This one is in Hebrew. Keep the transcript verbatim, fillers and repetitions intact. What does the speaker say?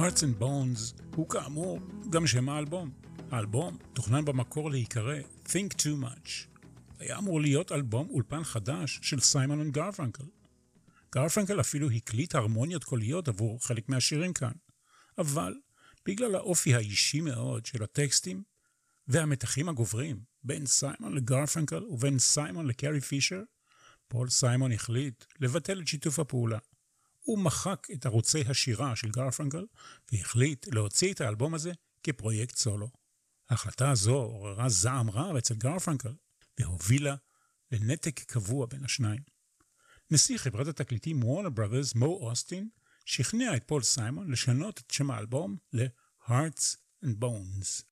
Hearts and Bones הוא כאמור גם שם האלבום. האלבום תוכנן במקור להיקרא Think Too Much. היה אמור להיות אלבום אולפן חדש של סיימון אנד גרפנקל. גרפנקל אפילו הקליט הרמוניות קוליות עבור חלק מהשירים כאן. אבל בגלל האופי האישי מאוד של הטקסטים והמתחים הגוברים בין סיימון לגרפנקל ובין סיימון לקרי פישר, פול סיימון החליט לבטל את שיתוף הפעולה. הוא מחק את ערוצי השירה של גרפנקל והחליט להוציא את האלבום הזה כפרויקט סולו. ההחלטה הזו עוררה זעם רב אצל גרפנקל והובילה לנתק קבוע בין השניים. נשיא חברת התקליטים וורנר בראדרס, מו אוסטין, שכנע את פול סיימון לשנות את שם האלבום ל-Hearts and Bones.